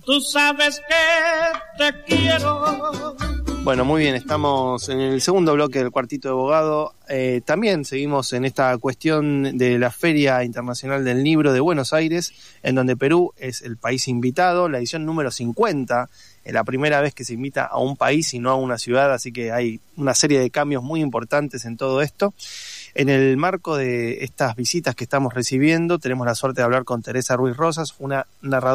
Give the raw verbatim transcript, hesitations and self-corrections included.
Tú sabes que te quiero. Bueno, muy bien, estamos en el segundo bloque del Cuartito de Abogado. Eh, también seguimos en esta cuestión de la Feria Internacional del Libro de Buenos Aires, en donde Perú es el país invitado, la edición número cincuenta, es la primera vez que se invita a un país y no a una ciudad, así que hay una serie de cambios muy importantes en todo esto. En el marco de estas visitas que estamos recibiendo, tenemos la suerte de hablar con Teresa Ruiz Rosas, una narradora